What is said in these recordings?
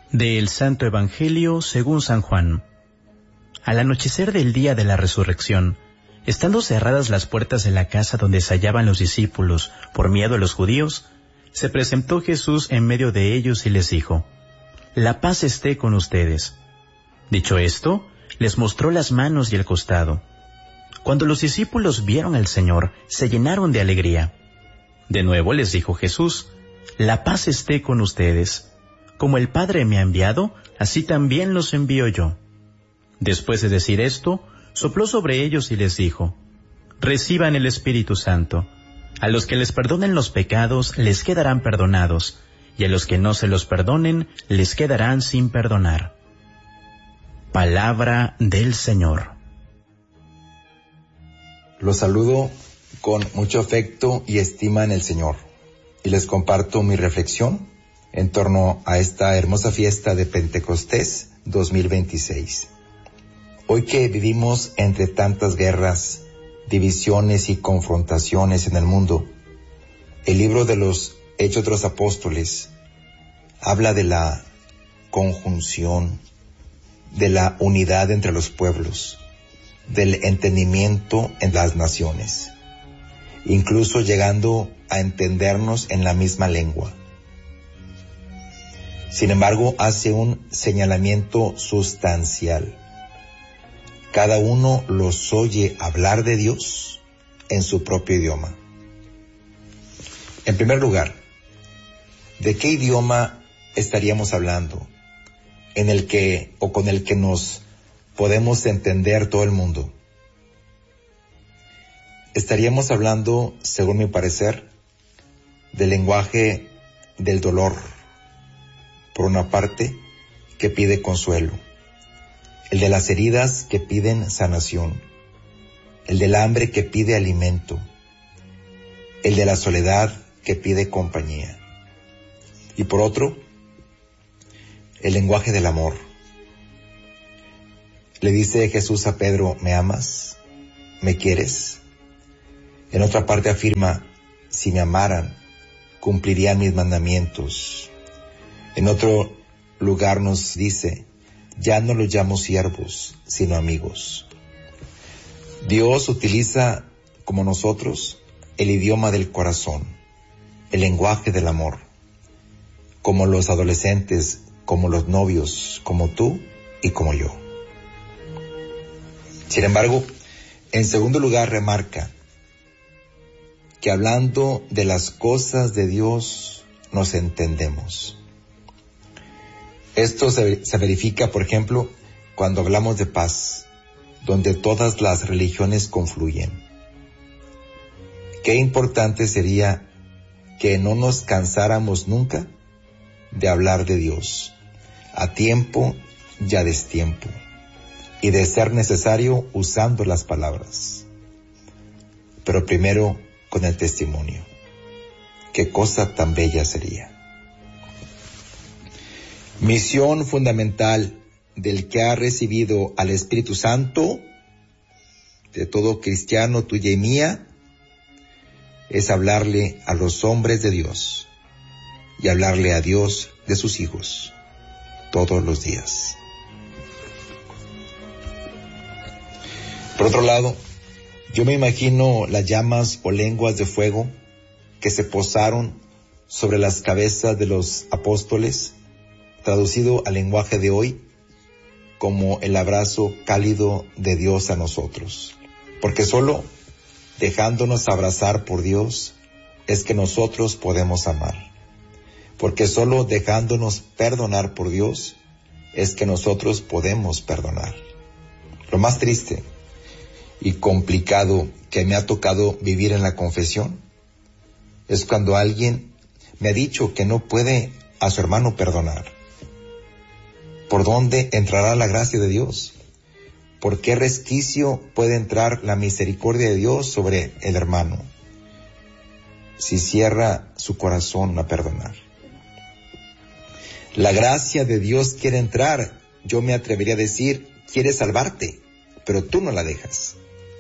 Del Santo Evangelio según San Juan. Al anochecer del día de la resurrección, estando cerradas las puertas de la casa donde se hallaban los discípulos por miedo a los judíos, se presentó Jesús en medio de ellos y les dijo: «La paz esté con ustedes». Dicho esto, les mostró las manos y el costado. Cuando los discípulos vieron al Señor, se llenaron de alegría. De nuevo les dijo Jesús: «La paz esté con ustedes. Como el Padre me ha enviado, así también los envío yo». Después de decir esto, sopló sobre ellos y les dijo: «Reciban el Espíritu Santo. A los que les perdonen los pecados, les quedarán perdonados, y a los que no se los perdonen, les quedarán sin perdonar». Palabra del Señor. Los saludo con mucho afecto y estima en el Señor, y les comparto mi reflexión en torno a esta hermosa fiesta de Pentecostés 2026. Hoy que vivimos entre tantas guerras, divisiones y confrontaciones en el mundo, el libro de los Hechos de los Apóstoles habla de la conjunción, de la unidad entre los pueblos, del entendimiento en las naciones, incluso llegando a entendernos en la misma lengua. Sin embargo, hace un señalamiento sustancial. Cada uno los oye hablar de Dios en su propio idioma. En primer lugar, ¿de qué idioma estaríamos hablando? En el que o con el que nos podemos entender todo el mundo. Estaríamos hablando, según mi parecer, del lenguaje del dolor, por una parte, que pide consuelo, el de las heridas que piden sanación, el del hambre que pide alimento, el de la soledad que pide compañía, y por otro, el lenguaje del amor. Le dice Jesús a Pedro: ¿me amas? ¿Me quieres? En otra parte afirma: si me amaran, cumplirían mis mandamientos. En otro lugar nos dice: ya no los llamo siervos, sino amigos. Dios utiliza, como nosotros, el idioma del corazón, el lenguaje del amor, como los adolescentes, como los novios, como tú y como yo. Sin embargo, en segundo lugar remarca que hablando de las cosas de Dios nos entendemos. Esto se verifica, por ejemplo, cuando hablamos de paz, donde todas las religiones confluyen. Qué importante sería que no nos cansáramos nunca de hablar de Dios, a tiempo y a destiempo, y de ser necesario usando las palabras. Pero primero con el testimonio. Qué cosa tan bella sería. Misión fundamental del que ha recibido al Espíritu Santo, de todo cristiano, tuya y mía, es hablarle a los hombres de Dios y hablarle a Dios de sus hijos todos los días. Por otro lado, yo me imagino las llamas o lenguas de fuego que se posaron sobre las cabezas de los apóstoles, traducido al lenguaje de hoy como el abrazo cálido de Dios a nosotros. Porque solo dejándonos abrazar por Dios es que nosotros podemos amar. Porque solo dejándonos perdonar por Dios es que nosotros podemos perdonar. Lo más triste y complicado que me ha tocado vivir en la confesión es cuando alguien me ha dicho que no puede a su hermano perdonar. ¿Por dónde entrará la gracia de Dios? ¿Por qué resquicio puede entrar la misericordia de Dios sobre el hermano si cierra su corazón a perdonar? La gracia de Dios quiere entrar, yo me atrevería a decir, quiere salvarte, pero tú no la dejas.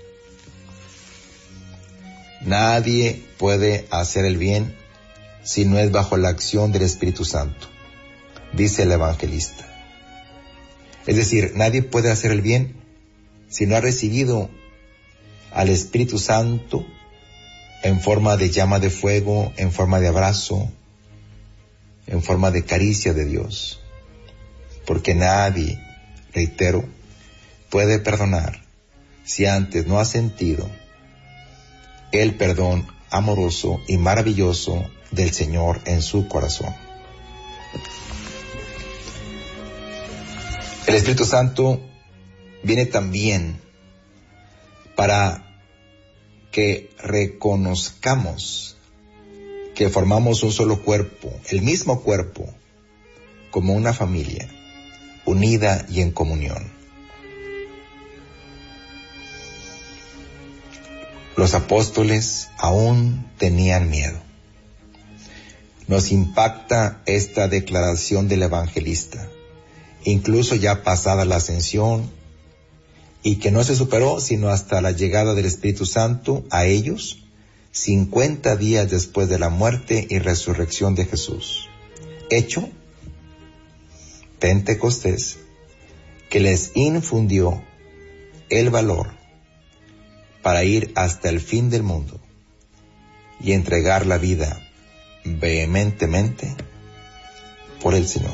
Nadie puede hacer el bien si no es bajo la acción del Espíritu Santo. dice el evangelista. Es decir, nadie puede hacer el bien si no ha recibido al Espíritu Santo en forma de llama de fuego, en forma de abrazo, en forma de caricia de Dios. Porque nadie, reitero, puede perdonar si antes no ha sentido el perdón amoroso y maravilloso del Señor en su corazón. El Espíritu Santo viene también para que reconozcamos que formamos un solo cuerpo, el mismo cuerpo, como una familia, unida y en comunión. Los apóstoles aún tenían miedo. Nos impacta esta declaración del evangelista, incluso ya pasada la ascensión, y que no se superó sino hasta la llegada del Espíritu Santo a ellos, 50 días después de la muerte y resurrección de Jesús. Hecho, Pentecostés, que les infundió el valor para ir hasta el fin del mundo y entregar la vida vehementemente por el Señor.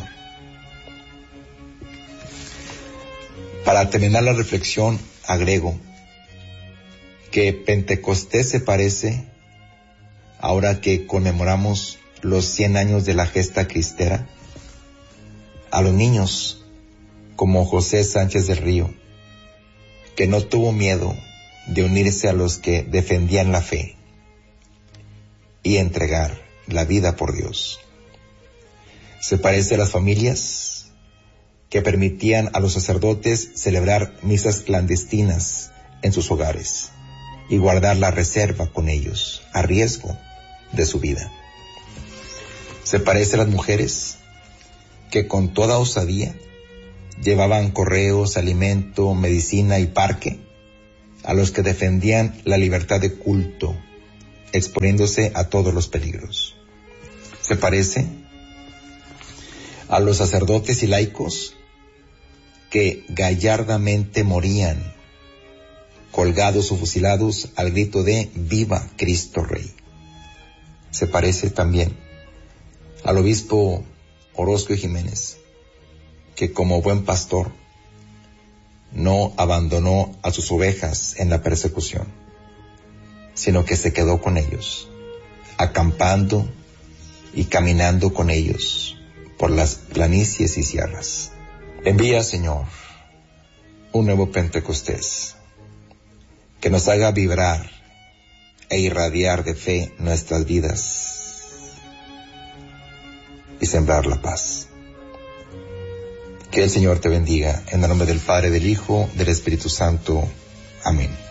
Para terminar la reflexión, agrego que Pentecostés se parece, ahora que conmemoramos los 100 años de la gesta cristera, a los niños como José Sánchez del Río, que no tuvo miedo de unirse a los que defendían la fe y entregar la vida por Dios. Se parece a las familias que permitían a los sacerdotes celebrar misas clandestinas en sus hogares y guardar la reserva con ellos, a riesgo de su vida. Se parece a las mujeres que con toda osadía llevaban correos, alimento, medicina y parque a los que defendían la libertad de culto, exponiéndose a todos los peligros. Se parece a los sacerdotes y laicos que gallardamente morían, colgados o fusilados al grito de ¡Viva Cristo Rey! Se parece también al obispo Orozco y Jiménez, que como buen pastor no abandonó a sus ovejas en la persecución, sino que se quedó con ellos, acampando y caminando con ellos por las planicies y sierras. Envía, Señor, un nuevo Pentecostés, que nos haga vibrar e irradiar de fe nuestras vidas y sembrar la paz. Que el Señor te bendiga, en el nombre del Padre, del Hijo, del Espíritu Santo. Amén.